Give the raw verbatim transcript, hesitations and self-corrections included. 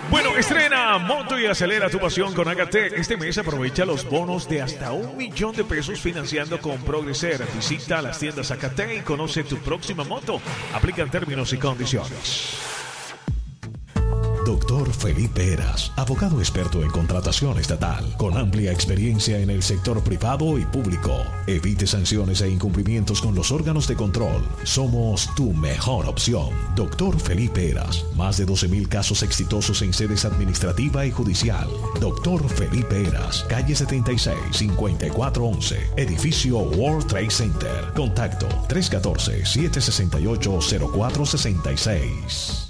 Bueno, estrena moto y acelera tu pasión con Agatec. Este mes aprovecha los bonos de hasta un millón de pesos financiando con Progreser. Visita las tiendas Agatec y conoce tu próxima moto. Aplican términos y condiciones. Doctor Felipe Heras, abogado experto en contratación estatal, con amplia experiencia en el sector privado y público. Evite sanciones e incumplimientos con los órganos de control. Somos tu mejor opción. Doctor Felipe Heras, más de doce mil casos exitosos en sedes administrativa y judicial. Doctor Felipe Heras, calle setenta y seis, cincuenta y cuatro once, edificio World Trade Center. Contacto tres uno cuatro, siete seis ocho, cero cuatro seis seis.